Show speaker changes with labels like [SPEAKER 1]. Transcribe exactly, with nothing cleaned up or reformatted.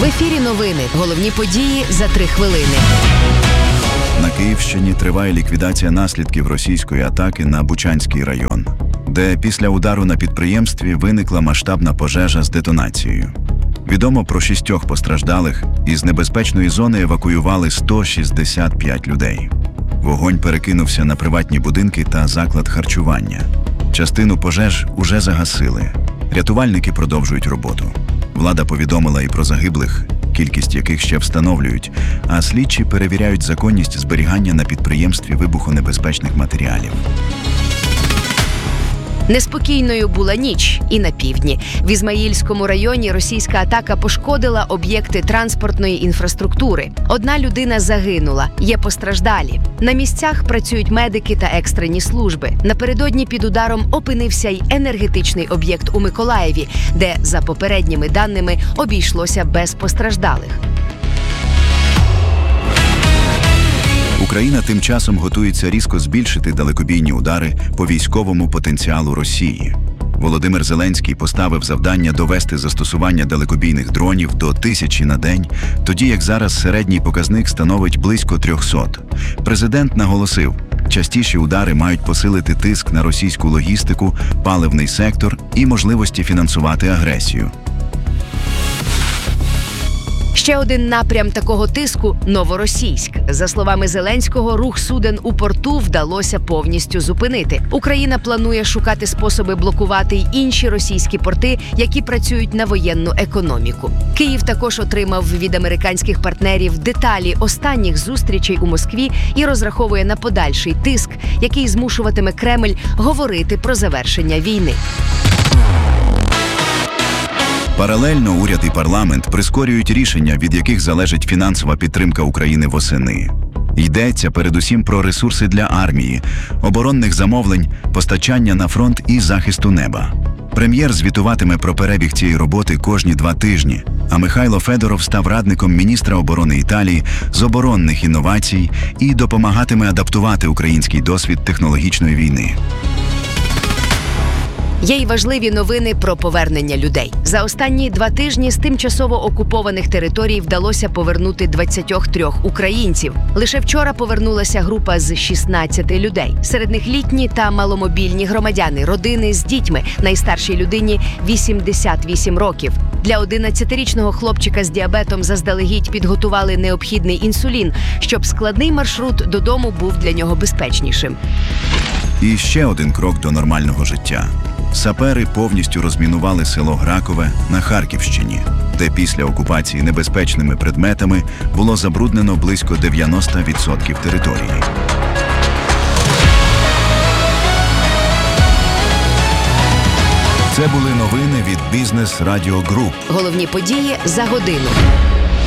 [SPEAKER 1] В ефірі новини. Головні події за три хвилини.
[SPEAKER 2] На Київщині триває ліквідація наслідків російської атаки на Бучанський район, де після удару на підприємстві виникла масштабна пожежа з детонацією. Відомо про шістьох постраждалих, із небезпечної зони евакуювали сто шістдесят п'ять людей. Вогонь перекинувся на приватні будинки та заклад харчування. Частину пожеж уже загасили. Рятувальники продовжують роботу. Влада повідомила і про загиблих, кількість яких ще встановлюють, а слідчі перевіряють законність зберігання на підприємстві вибухонебезпечних матеріалів.
[SPEAKER 1] Неспокійною була ніч і на півдні. В Ізмаїльському районі російська атака пошкодила об'єкти транспортної інфраструктури. Одна людина загинула, є постраждалі. На місцях працюють медики та екстрені служби. Напередодні під ударом опинився й енергетичний об'єкт у Миколаєві, де, за попередніми даними, обійшлося без постраждалих.
[SPEAKER 2] Україна тим часом готується різко збільшити далекобійні удари по військовому потенціалу Росії. Володимир Зеленський поставив завдання довести застосування далекобійних дронів до тисячі на день, тоді як зараз середній показник становить близько трьохсот. Президент наголосив, частіші удари мають посилити тиск на російську логістику, паливний сектор і можливості фінансувати агресію.
[SPEAKER 1] Ще один напрям такого тиску – Новоросійськ. За словами Зеленського, рух суден у порту вдалося повністю зупинити. Україна планує шукати способи блокувати й інші російські порти, які працюють на воєнну економіку. Київ також отримав від американських партнерів деталі останніх зустрічей у Москві і розраховує на подальший тиск, який змушуватиме Кремль говорити про завершення війни.
[SPEAKER 2] Паралельно уряд і парламент прискорюють рішення, від яких залежить фінансова підтримка України восени. Йдеться передусім про ресурси для армії, оборонних замовлень, постачання на фронт і захисту неба. Прем'єр звітуватиме про перебіг цієї роботи кожні два тижні, а Михайло Федоров став радником міністра оборони Італії з оборонних інновацій і допомагатиме адаптувати український досвід технологічної війни.
[SPEAKER 1] Є й важливі новини про повернення людей. За останні два тижні з тимчасово окупованих територій вдалося повернути двадцять три українців. Лише вчора повернулася група з шістнадцяти людей. Серед них літні та маломобільні громадяни, родини з дітьми. Найстаршій людині вісімдесят вісім років. Для одинадцятирічного хлопчика з діабетом заздалегідь підготували необхідний інсулін, щоб складний маршрут додому був для нього безпечнішим.
[SPEAKER 2] І ще один крок до нормального життя. Сапери повністю розмінували село Гракове на Харківщині, де після окупації небезпечними предметами було забруднено близько дев'яносто відсотків території.
[SPEAKER 1] Це були новини від Бізнес Радіо Груп. Головні події за годину.